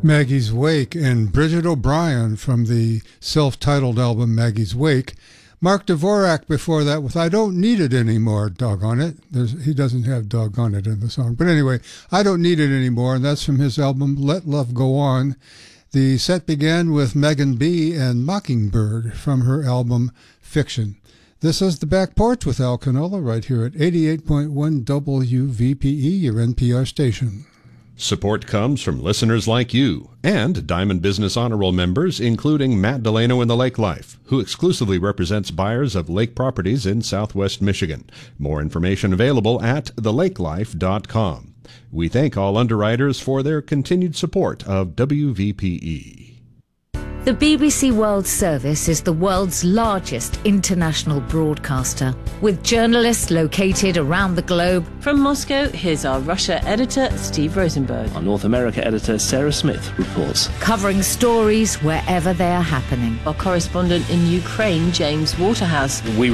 Maggie's Wake and Bridget O'Brien from the self-titled album Maggie's Wake. Mark Dvorak before that with I Don't Need It Anymore, doggone it. He doesn't have doggone it in the song. But anyway, I Don't Need It Anymore, and that's from his album Let Love Go On. The set began with Megan B. and Mockingbird from her album Fiction. This is The Back Porch with Al Canola right here at 88.1 WVPE, your NPR station. Support comes from listeners like you and Diamond Business Honor Roll members, including Matt Delano in the Lake Life, who exclusively represents buyers of lake properties in Southwest Michigan. More information available at thelakelife.com. We thank all underwriters for their continued support of WVPE. The BBC World Service is the world's largest international broadcaster, with journalists located around the globe. From Moscow, here's our Russia editor, Steve Rosenberg. Our North America editor, Sarah Smith, reports. Covering stories wherever they are happening. Our correspondent in Ukraine, James Waterhouse. We